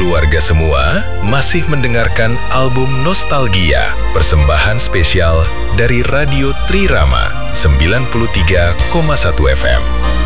keluarga semua masih mendengarkan album Nostalgia, persembahan spesial dari Radio Trirama 93,1 FM.